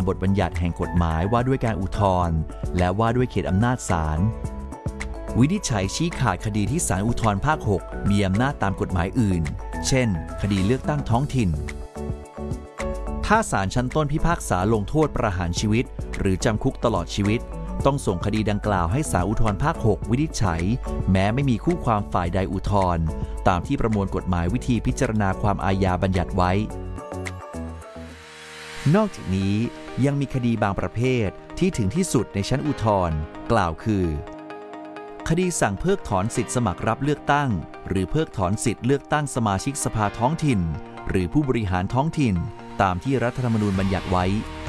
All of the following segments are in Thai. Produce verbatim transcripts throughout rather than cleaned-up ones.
บทบัญญัติแห่งกฎหมายว่าด้วยการอุทธรณ์และว่าด้วยเขตอำนาจศาลวินิจฉัยชี้ขาดคดีที่ศาลอุทธรณ์ภาคหกมีอำนาจตามกฎหมายอื่นเช่นคดีเลือกตั้งท้องถิ่นถ้าศาลชั้นต้นพิพากษาลงโทษประหารชีวิตหรือจำคุกตลอดชีวิตต้องส่งคดีดังกล่าวให้ศาลอุทธรณ์ภาคหกวินิจฉัยแม้ไม่มีคู่ความฝ่ายใดอุทธรณ์ตามที่ประมวลกฎหมายวิธีพิจารณาความอาญาบัญญัติไว้นอกจากนี้ยังมีคดีบางประเภทที่ถึงที่สุดในชั้นอุทธรณ์กล่าวคือคดีสั่งเพิกถอนสิทธิสมัครรับเลือกตั้งหรือเพิกถอนสิทธิเลือกตั้งสมาชิกสภาท้องถิ่นหรือผู้บริหารท้องถิ่นตามที่รัฐธรรมนูญบัญญัติไว้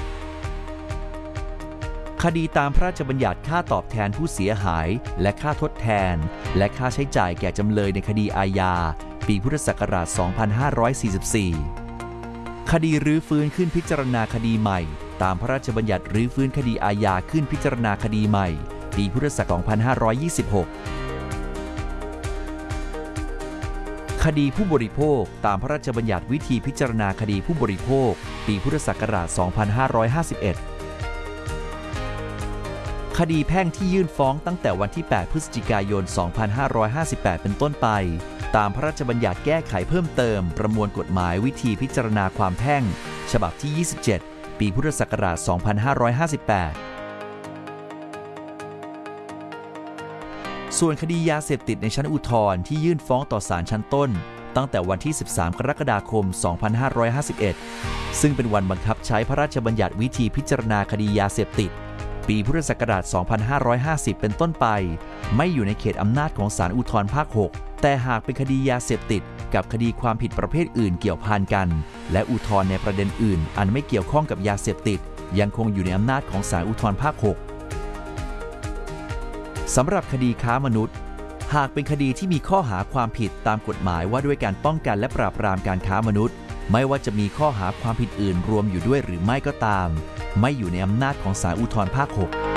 คดีตามพระราชบัญญัติค่าตอบแทนผู้เสียหายและค่าทดแทนและค่าใช้จ่ายแก่จำเลยในคดีอาญาปีพุทธศักราช สองพันห้าร้อยสี่สิบสี่ คดีรื้อฟื้นขึ้นพิจารณาคดีใหม่ตามพระราชบัญญัติรื้อฟื้นคดีอาญาขึ้นพิจารณาคดีใหม่ปีพุทธศักราช สองพันห้าร้อยยี่สิบหก คดีผู้บริโภคตามพระราชบัญญัติวิธีพิจารณาคดีผู้บริโภคปีพุทธศักราช สองพันห้าร้อยห้าสิบเอ็ดคดีแพ่งที่ยื่นฟ้องตั้งแต่วันที่ แปด พฤศจิกายน สองพันห้าร้อยห้าสิบแปด เป็นต้นไปตามพระราชบัญญัติแก้ไขเพิ่มเติมประมวลกฎหมายวิธีพิจารณาความแพ่งฉบับที่ ยี่สิบเจ็ด ปีพุทธศักราช สองพันห้าร้อยห้าสิบแปด ส่วนคดียาเสพติดในชั้นอุทธรณ์ที่ยื่นฟ้องต่อศาลชั้นต้นตั้งแต่วันที่ สิบสาม กรกฎาคม สองพันห้าร้อยห้าสิบเอ็ด ซึ่งเป็นวันบังคับใช้พระราชบัญญัติวิธีพิจารณาคดียาเสพติดปีพุทธศักราช สองพันห้าร้อยห้าสิบ เป็นต้นไปไม่อยู่ในเขตอำนาจของศาลอุทธรณ์ภาคหกแต่หากเป็นคดียาเสพติดกับคดีความผิดประเภทอื่นเกี่ยวพันกันและอุทธรณ์ในประเด็นอื่นอันไม่เกี่ยวข้องกับยาเสพติดยังคงอยู่ในอำนาจของศาลอุทธรณ์ภาคหกสำหรับคดีค้ามนุษย์หากเป็นคดีที่มีข้อหาความผิดตามกฎหมายว่าด้วยการป้องกันและปราบปรามการค้ามนุษย์ไม่ว่าจะมีข้อหาความผิดอื่นรวมอยู่ด้วยหรือไม่ก็ตามไม่อยู่ในอำนาจของศาลอุทธรณ์ภาคหก